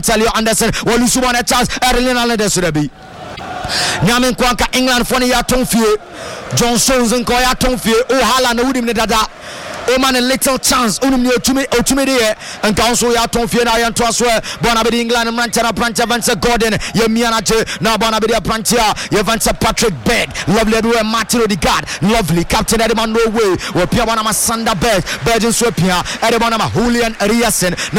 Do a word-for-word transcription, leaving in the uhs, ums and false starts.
tell you Anderson will lose one a chance early in the Sudabi. Nyamin Kwanka England for ya Tonfie, John Stones and Koya Tonfie, oh Haaland, Udim Dada. Oh man, a little chance. Unum near to me, oh to me there, and council ya Tonfie, I am to swear. Bonabidi England and Manchester, Prancha Vansa Gordon, Yemianache, now Bonabidi Prancha, Yavansa Patrick Bed, lovely Edward Martin Odegaard, lovely Captain Edmond Norway, or Piawana Masanda Bed, Virgin Swepia, Edmond Julian Riasen.